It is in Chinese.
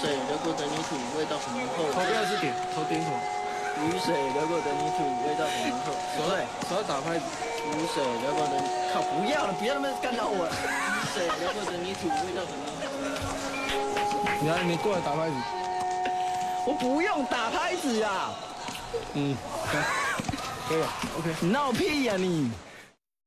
水流过的泥土，味道很浓厚。 头不要是点，头点什么？ 雨水流过的泥土，味道很浓厚。 手要打拍子。 雨水流过的，靠，不要了，不要那么干扰我。雨水流过的泥土，味道很浓厚。 你过来打拍子。 我不用打拍子啊。 可以了 ，OK。 你闹屁呀你！